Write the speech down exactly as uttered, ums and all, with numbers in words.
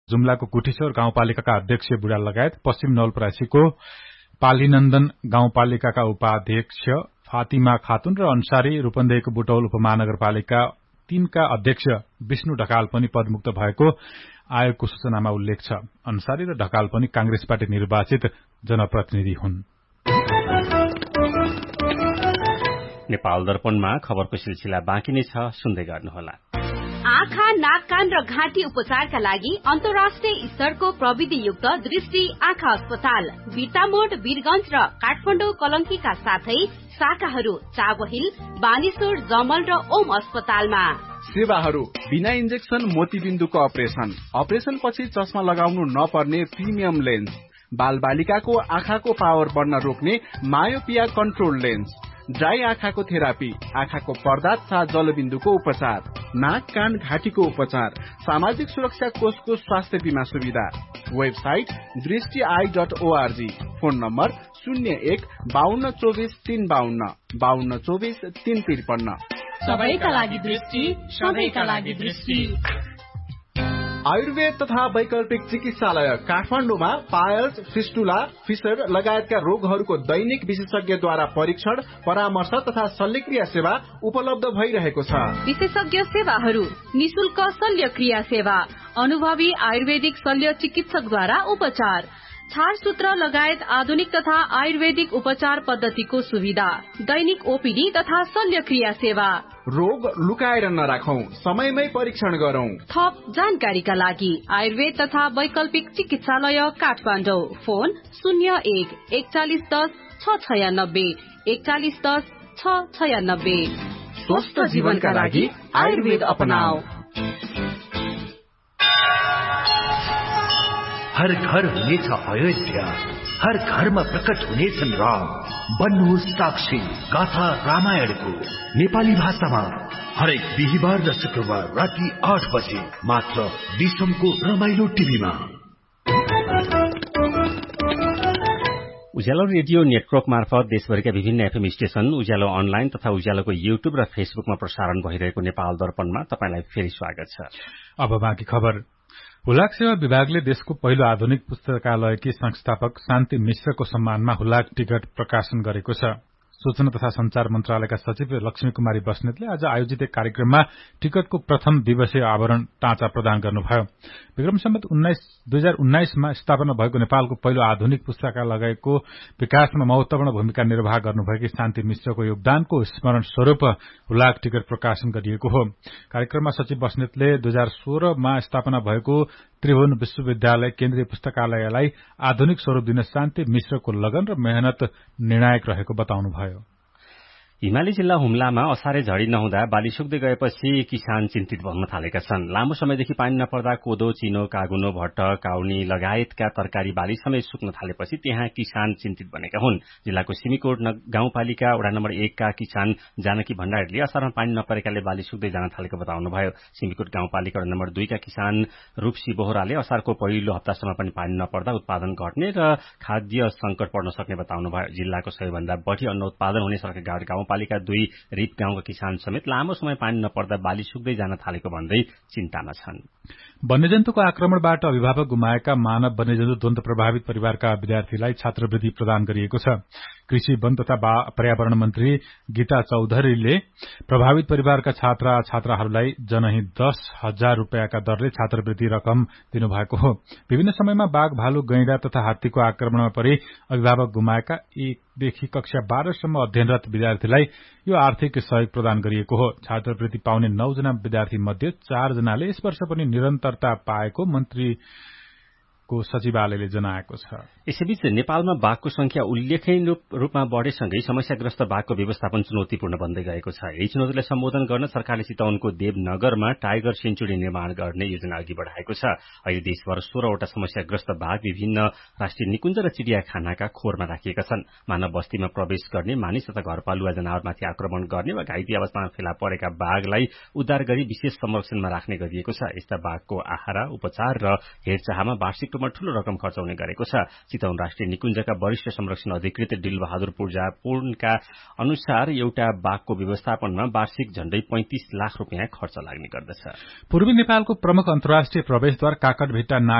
जुम्लाको गुठीश्वर गाउँपालिकाका अध्यक्ष बुढा लगायत पश्चिम नवलपरासीको पालीनन्दन गाउँपालिकाका उपाध्यक्ष फातिमा खातुन र अन्सारी रूपन्देहीको बुटौल उपमहानगरपालिका तीनका अध्यक्ष विष्णु ढकाल पनि पदमुक्त भएको आयोगको सूचनामा उल्लेख छ। अन्सारी र ढकाल पनि कांग्रेसबाट निर्वाचित जनप्रतिनिधि हुन्। नेपाल दर्पणमा खबरको सिलसिला बाँकी नै छ, सुन्दै गर्नुहोला। आँखा, नाक, कान र घाँटी उपचारका लागि अन्तर्राष्ट्रिय स्तरको प्रविधियुक्त दृष्टि आँखा अस्पताल बिर्तामोड, वीरगंज र काठमाडौँ कलंकीका साथै शाखाहरू चाबहिल, बानेश्वर, जमल र ओम अस्पतालमा। सेवाहरू बिना इन्जेक्सन मोतीबिन्दुको अपरेसन, अपरेसन पछि चस्मा लगाउनु नपर्ने प्रिमियम लेन्स, बाल बालिकाको आँखाको पावर बढ्न रोक्ने मायोपिया कन्ट्रोल लेन्स, ड्राई आँखाको थेरापी, आँखाको पर्दा तथा जलबिन्दुको उपचार, नाक, कान, घाँटीको उपचार, सामाजिक सुरक्षा कोषको स्वास्थ्य बीमा सुविधा। वेबसाइट दृष्टि I dot ORG. Phone number शून्य एक बाहन्न चौबिस तीन बाहन्न बाहन्न चौबिस तीन त्रिपन्न। सबैका लागि दृष्टि, सबैका लागि दृष्टि। आयुर्वेद तथा वैकल्पिक चिकित्सालय काठमाडौँमा पायल्स, फिस्टुला, फिसर लगायतका रोगहरूको दैनिक विशेषज्ञद्वारा परीक्षण, परामर्श तथा शल्यक्रिया सेवा उपलब्ध भइरहेको छ। विशेषज्ञ सेवाहरू निशुल्क शल्यक्रिया सेवा, अनुभवी आयुर्वेदिक शल्य चिकित्सकद्वारा उपचार, छारसूत्र लगायत आधुनिक तथा आयुर्वेदिक उपचार पद्धतिको सुविधा, दैनिक ओपीडी तथा शल्यक्रिया सेवा। रोग लुकाएर नराखौं, समयमै परीक्षण गरौं। थप जानकारीका लागि आयुर्वेद तथा वैकल्पिक चिकित्सालय काठमाडौँ। फोन शून्य एक एकचालिस दस छ छयानब्बे एकचालिस दस छ छयानब्बे। स्वस्थ जीवनका लागि आयुर्वेद अपनाऊ। हर घर हुनेछ अयोध्या, हर घरमा प्रकट हुनेछन् राम। बन्नुहोस् साक्षी गाथा रामायणको नेपाली भाषामा हरेक बिहिबार र शुक्रबार राति आठ बजे मात्र दिसमको रमाइलो टिभीमा। उज्यालो रेडियो नेटवर्क मार्फत देशभरिका विभिन्न एफएम स्टेशन, उज्यालो अनलाइन तथा उज्यालोको युट्युब र फेसबुकमा प्रसारण भइरहेको नेपाल दर्पणमा तपाईलाई फेरि स्वागत छ। अब बाँकी खबर। हुलाक सेवा विभागले देशको पहिलो आधुनिक पुस्तकालयकी संस्थापक शान्ति मिश्रको सम्मानमा हुलाक टिकट प्रकाशन गरेको छ। सूचना तथा संचार मन्त्रालयका सचिव लक्ष्मी कुमारी बस्नेतले आज आयोजित एक कार्यक्रममा टिकटको प्रथम दिवसीय आवरण टाँचा प्रदान गर्नुभयो। विक्रम सम्वत दुई हजार उन्नाइसमा स्थापना भएको नेपालको पहिलो आधुनिक पुस्तकालयको विकासमा महत्वपूर्ण भूमिका निर्वाह गर्नुभएकी शान्ति मिश्रको योगदानको स्मरण स्वरूप हुलाक टिकट प्रकाशन गरिएको हो। कार्यक्रममा सचिव बस्नेतले दुई हजार सोह्रमा स्थापना भएको त्रिभुवन विश्वविद्यालय केन्द्रीय पुस्तकालयलाई आधुनिक स्वरूप दिन शान्ति मिश्रको लगन र मेहनत निर्णायक रहेको बताउनुभयो। हिमाली जिल्ला हुम्लामा असारे झडी नहुँदा बाली सुक्दै गएपछि किसान चिन्तित बन्न थालेका छन्। लामो समयदेखि पानी नपर्दा कोदो, चिनो, कागुनो, भट्ट, काउनी लगायतका तरकारी बाली समेत सुक्न थालेपछि त्यहाँ किसान चिन्तित बनेका हुन्। जिल्लाको सिमीकोट गाउँपालिका वडा नम्बर एकका किसान जानकी भण्डारीले असारमा पानी नपरेकाले बाली सुक्दै जान थालेको बताउनुभयो। सिमीकोट गाउँपालिका वडा नम्बर दुईका किसान रूपसी बोहराले असारको पहिलो हप्तासम्म पनि पानी नपर्दा उत्पादन घट्ने र खाद्य संकट पर्न सक्ने बताउनुभयो। जिल्लाको सबैभन्दा बढ़ी अन्न उत्पादन हुने सर्कगाड गाउँ पालिका दुई रिप गाउँका किसान समेत लामो समय पानी नपर्दा बाली सुक्दै जान थालेको भन्दै चिन्तामा छन्। वन्यजन्तुको आक्रमणबाट अभिभावक गुमाएका मानव वन्यजन्तु द्वन्द्व प्रभावित परिवारका विद्यार्थीलाई छात्रवृत्ति प्रदान गरिएको छ। कृषि, वन तथा पर्यावरण मन्त्री गीता चौधरीले प्रभावित परिवारका छात्र छात्राहरूलाई जनही दस हजार रूपियाँका दरले छात्रवृत्ति रकम दिनुभएको हो। विभिन्न समयमा बाघ, भालु, गैंडा तथा हात्तीको आक्रमणमा परि अभिभावक गुमाएका एकदेखि कक्षा बाह्रसम्म अध्ययनरत विद्यार्थीलाई यो आर्थिक सहयोग प्रदान गरिएको हो। छात्रवृत्ति पाउने नौजना विद्यार्थी मध्ये चारजनाले यस वर्ष पनि निरन्तरता पाएको मन्त्रीको सचिवालयले जनाएको छ। यसैबीच नेपालमा बाघको संख्या उल्लेखनीय रूपमा बढ़ेसँगै समस्याग्रस्त बाघको व्यवस्थापन चुनौतीपूर्ण बन्दै गएको छ। यही चुनौतीलाई सम्बोधन गर्न सरकारले चितवनको देवनगरमा टाइगर सेन्चुरी निर्माण गर्ने योजना अघि बढ़ाएको छ। अहिले देशभर सोह्रवटा समस्याग्रस्त बाघ विभिन्न राष्ट्रिय निकुञ्ज र चिडियाखानाका खोरमा राखिएका छन्। मानव बस्तीमा प्रवेश गर्ने, मानिस तथा घरपालुवा जनावरमाथि आक्रमण गर्ने वा घाइते अवस्थामा फेला परेका बाघलाई उद्धार गरी विशेष संरक्षणमा राख्ने गरिएको छ। यस्ता बाघको आहारा, उपचार र हेरचाहमा वार्षिक रूपमा ठूलो रकम खर्च हुने गरेको छ। चितवन राष्ट्रिय निकुञ्जका वरिष्ठ संरक्षण अधिकृत दिलबहादुर पूर्जा पूर्णका अनुसार एउटा बाघको व्यवस्थापनमा वार्षिक झण्डै पैंतिस लाख रूपियाँ खर्च लाग्ने गर्दछ। पूर्वी नेपालको प्रमुख अन्तर्राष्ट्रिय प्रवेशद्वार काकटभिट्टा